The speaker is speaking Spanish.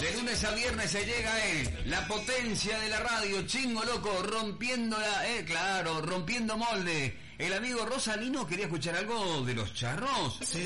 De lunes a viernes se llega, la potencia de la radio, Chingo Loco, rompiéndola, claro, rompiendo molde. El amigo Rosalino quería escuchar algo de Los Charros. Sí.